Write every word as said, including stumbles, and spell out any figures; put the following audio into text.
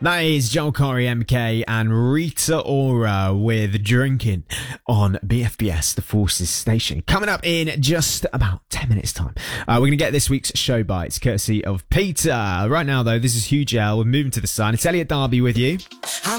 That is Joel Corey, M K, and Rita Ora with Drinking on B F B S, the Forces station. Coming up in just about ten minutes' time. Uh, we're going to get this week's show bites, courtesy of Peter. Right now, though, this is Hugh Gell. We're moving to the sun. It's Elliot Darby with you. I'm